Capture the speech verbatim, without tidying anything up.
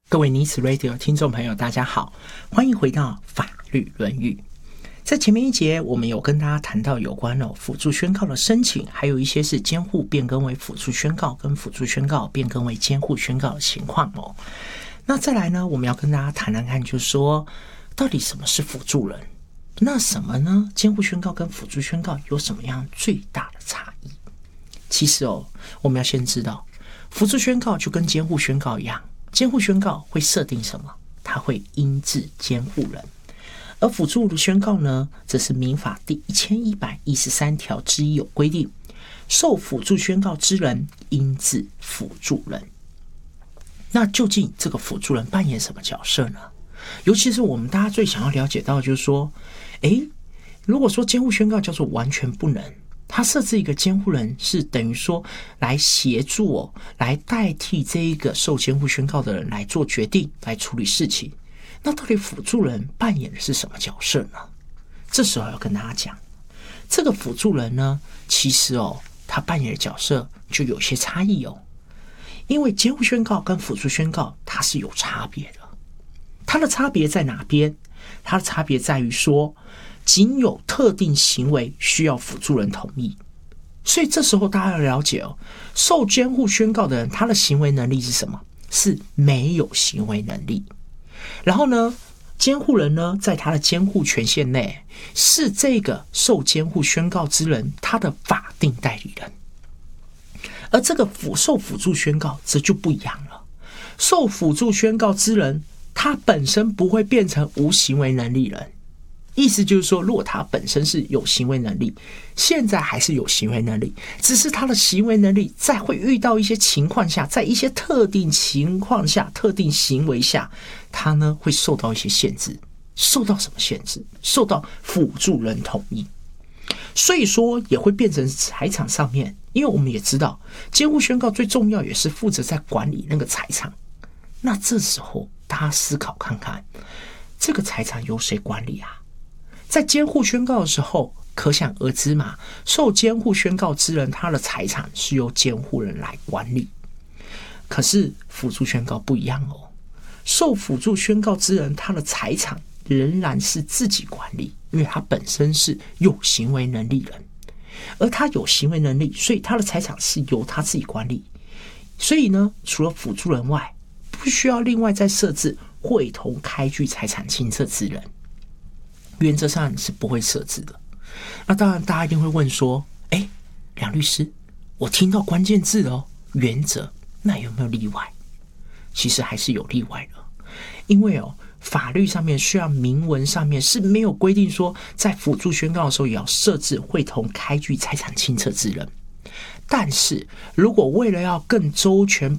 各位尼斯 Radio 听众朋友大家好，欢迎回到法律论语。在前面一节我们有跟大家谈到有关哦辅助宣告的申请，还有一些是监护变更为辅助宣告跟辅助宣告变更为监护宣告的情况哦。那再来呢，我们要跟大家谈谈看，就是说到底什么是辅助人，那什么呢？监护宣告跟辅助宣告有什么样最大的差异？其实哦，我们要先知道辅助宣告就跟监护宣告一样，监护宣告会设定什么？它会因制监护人。而辅助的宣告呢，则是民法第一千一百一十三条之一有规定，受辅助宣告之人因制辅助人。那究竟这个辅助人扮演什么角色呢？尤其是我们大家最想要了解到的就是说，诶，如果说监护宣告叫做完全不能，他设置一个监护人是等于说来协助哦，来代替这一个受监护宣告的人来做决定，来处理事情。那到底辅助人扮演的是什么角色呢？这时候要跟大家讲，这个辅助人呢，其实哦，他扮演的角色就有些差异哦。因为监护宣告跟辅助宣告它是有差别的。它的差别在哪边？它的差别在于说，仅有特定行为需要辅助人同意，所以这时候大家要了解哦，受监护宣告的人，他的行为能力是什么？是没有行为能力。然后呢，监护人呢，在他的监护权限内，是这个受监护宣告之人他的法定代理人。而这个辅受辅助宣告这就不一样了，受辅助宣告之人，他本身不会变成无行为能力人。意思就是说，如果他本身是有行为能力，现在还是有行为能力，只是他的行为能力在会遇到一些情况下，在一些特定情况下、特定行为下，他呢会受到一些限制。受到什么限制？受到辅助人同意。所以说也会变成财产上面，因为我们也知道，监护宣告最重要也是负责在管理那个财产。那这时候大家思考看看，这个财产由谁管理啊？在监护宣告的时候，可想而知嘛，受监护宣告之人，他的财产是由监护人来管理。可是辅助宣告不一样哦，受辅助宣告之人，他的财产仍然是自己管理，因为他本身是有行为能力人，而他有行为能力，所以他的财产是由他自己管理。所以呢，除了辅助人外，不需要另外再设置会同开具财产清册之人。原则上是不会设置的。那当然大家一定会问说，诶，梁律师，我听到关键字哦，原则，那有没有例外？其实还是有例外的。因为哦，法律上面需要明文上面是没有规定说，在辅助宣告的时候也要设置会同开具财产清册之人。但是如果为了要更周全